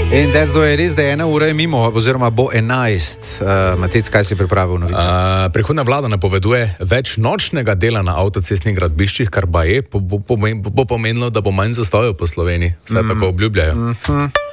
In desdo je res, da je 1 ura je mimo, oziroma bo 11. Matec, kaj si pripravil novice? Prihodna vlada napoveduje več nočnega dela na avtocestnih gradbiščih, kar bo pomenilo, da bo manj zastojev po Sloveniji. Vse tako obljubljajo.